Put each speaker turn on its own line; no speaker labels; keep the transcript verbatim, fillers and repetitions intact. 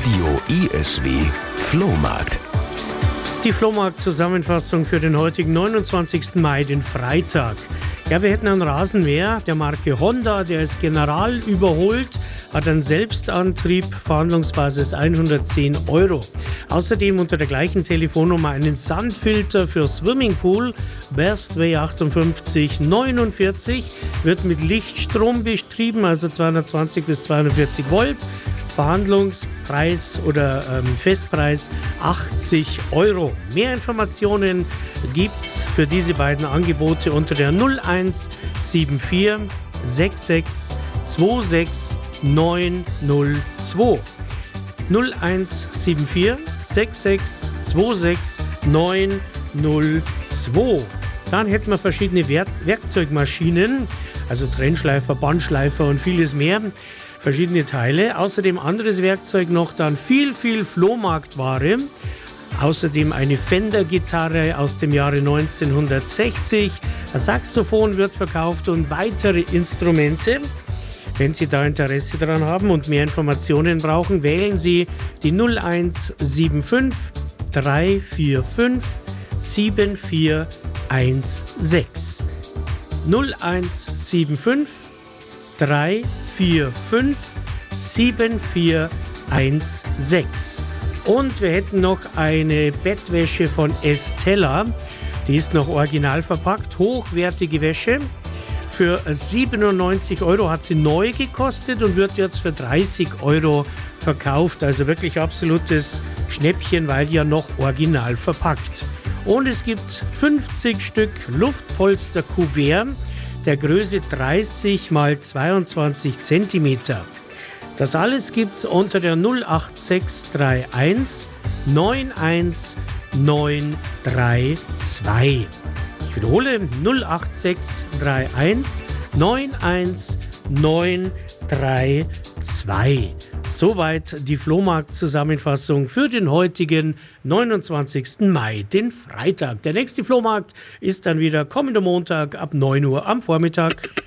Radio I S W Flohmarkt.
Die Flohmarkt-Zusammenfassung für den heutigen neunundzwanzigsten Mai, den Freitag. Ja, wir hätten einen Rasenmäher der Marke Honda, der ist General überholt, hat einen Selbstantrieb, Verhandlungsbasis hundertzehn Euro. Außerdem unter der gleichen Telefonnummer einen Sandfilter für Swimmingpool, Bestway achtundfünfzig neunundvierzig, wird mit Lichtstrom betrieben, also zweihundertzwanzig bis zweihundertvierzig Volt. Verhandlungspreis oder ähm, Festpreis achtzig Euro. Mehr Informationen gibt's für diese beiden Angebote unter der null eins sieben vier sechs sechs zwei sechs neun null zwei. null eins sieben vier sechs sechs zwei sechs neun null zwei. Dann hätten wir verschiedene Werk- Werkzeugmaschinen, also Trennschleifer, Bandschleifer und vieles mehr. Verschiedene Teile, außerdem anderes Werkzeug noch, dann viel, viel Flohmarktware, außerdem eine Fender-Gitarre aus dem Jahre neunzehnhundertsechzig, ein Saxophon wird verkauft und weitere Instrumente. Wenn Sie da Interesse daran haben und mehr Informationen brauchen, wählen Sie die null eins sieben fünf drei vier fünf sieben vier eins sechs. null eins sieben fünf drei vier fünf sieben vier eins sechs. Und wir hätten noch eine Bettwäsche von Estella. Die ist noch original verpackt. Hochwertige Wäsche. Für siebenundneunzig Euro hat sie neu gekostet und wird jetzt für dreißig Euro verkauft. Also wirklich absolutes Schnäppchen, weil ja noch original verpackt. Und es gibt fünfzig Stück Luftpolster-Kuvert der Größe dreißig mal zweiundzwanzig Zentimeter. Das alles gibt's unter der null acht sechs drei eins neun eins neun drei zwei. Ich wiederhole null acht sechs drei eins neun eins neun drei zwei. Soweit die Flohmarkt-Zusammenfassung für den heutigen neunundzwanzigsten Mai, den Freitag. Der nächste Flohmarkt ist dann wieder kommender Montag ab neun Uhr am Vormittag.